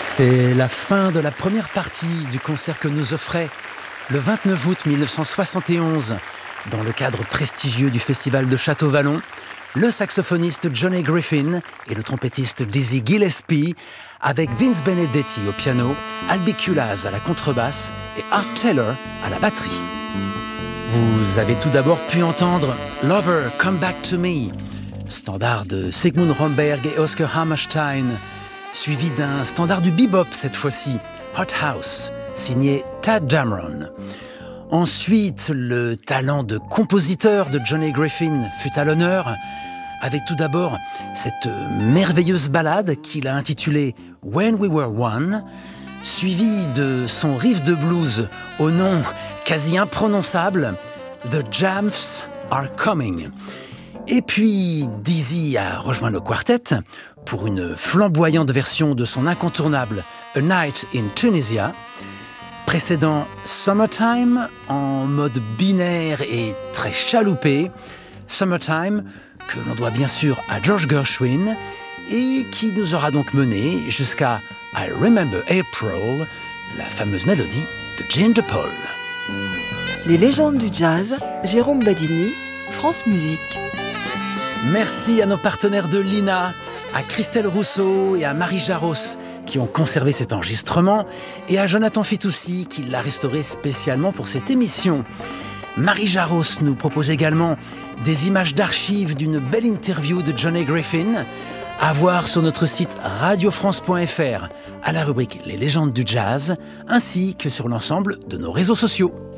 C'est la fin de la première partie du concert que nous offrait le 29 août 1971, dans le cadre prestigieux du festival de Château-Vallon, le saxophoniste Johnny Griffin et le trompettiste Dizzy Gillespie, avec Vince Benedetti au piano, Albi Kulaz à la contrebasse et Art Taylor à la batterie. Vous avez tout d'abord pu entendre Lover, Come Back to Me, standard de Sigmund Romberg et Oscar Hammerstein, suivi d'un standard du bebop cette fois-ci, Hot House, signé Tadd Dameron. Ensuite, le talent de compositeur de Johnny Griffin fut à l'honneur, avec tout d'abord cette merveilleuse ballade qu'il a intitulée When We Were One, suivie de son riff de blues au nom quasi imprononçable, The Jams Are Coming. Et puis, Dizzy a rejoint le quartet pour une flamboyante version de son incontournable A Night in Tunisia, précédant Summertime en mode binaire et très chaloupé, Summertime que l'on doit bien sûr à George Gershwin et qui nous aura donc mené jusqu'à I Remember April, la fameuse mélodie de Ginger Paul. Les légendes du jazz, Jérôme Badini, France Musique. Merci à nos partenaires de l'INA, à Christelle Rousseau et à Marie Jaros qui ont conservé cet enregistrement et à Jonathan Fitoussi qui l'a restauré spécialement pour cette émission. Marie Jaros nous propose également des images d'archives d'une belle interview de Johnny Griffin à voir sur notre site radiofrance.fr à la rubrique Les légendes du jazz ainsi que sur l'ensemble de nos réseaux sociaux.